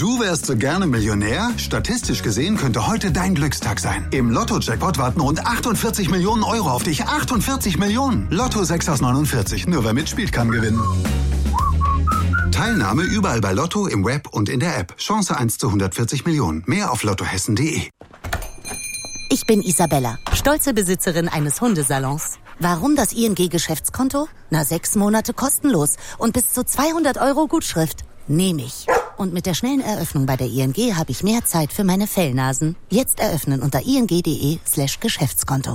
Du wärst so gerne Millionär? Statistisch gesehen könnte heute dein Glückstag sein. Im Lotto-Jackpot warten rund 48 Millionen Euro auf dich. 48 Millionen! Lotto 6 aus 49. Nur wer mitspielt, kann gewinnen. Teilnahme überall bei Lotto, im Web und in der App. Chance 1 zu 140 Millionen. Mehr auf lottohessen.de. Ich bin Isabella, stolze Besitzerin eines Hundesalons. Warum das ING-Geschäftskonto? 6 Monate kostenlos und bis zu 200 € Gutschrift. Nehme ich. Und mit der schnellen Eröffnung bei der ING habe ich mehr Zeit für meine Fellnasen. Jetzt eröffnen unter ing.de/Geschäftskonto.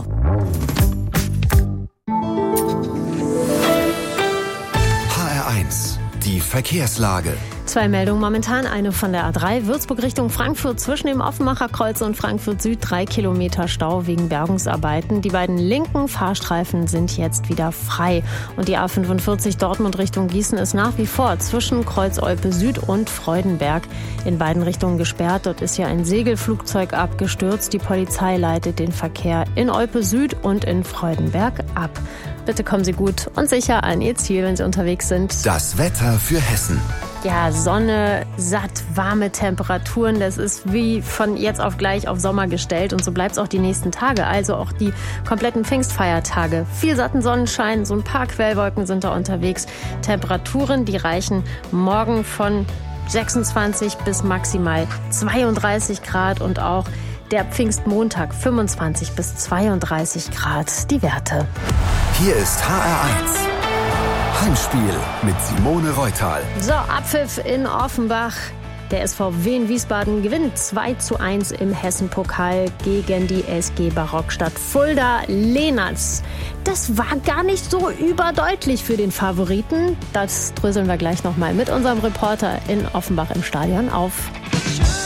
HR1, die Verkehrslage. 2 Meldungen momentan, eine von der A3 Würzburg Richtung Frankfurt zwischen dem Offenbacher Kreuz und Frankfurt Süd 3 Kilometer Stau wegen Bergungsarbeiten. Die beiden linken Fahrstreifen sind jetzt wieder frei. Und die A45 Dortmund Richtung Gießen ist nach wie vor zwischen Kreuz Olpe Süd und Freudenberg in beiden Richtungen gesperrt. Dort ist ja ein Segelflugzeug abgestürzt. Die Polizei leitet den Verkehr in Olpe Süd und in Freudenberg ab. Bitte kommen Sie gut und sicher an Ihr Ziel, wenn Sie unterwegs sind. Das Wetter für Hessen. Ja, Sonne, satt, warme Temperaturen. Das ist wie von jetzt auf gleich auf Sommer gestellt. Und so bleibt es auch die nächsten Tage, also auch die kompletten Pfingstfeiertage. Viel satten Sonnenschein, so ein paar Quellwolken sind da unterwegs. Temperaturen, die reichen morgen von 26 bis maximal 32 Grad und auch der Pfingstmontag 25 bis 32 Grad die Werte. Hier ist HR1. Heimspiel mit Simone Reutal. So, Abpfiff in Offenbach. Der SVW in Wiesbaden gewinnt 2:1 im Hessen-Pokal gegen die SG Barockstadt Fulda-Lehnertz. Das war gar nicht so überdeutlich für den Favoriten. Das dröseln wir gleich nochmal mit unserem Reporter in Offenbach im Stadion auf.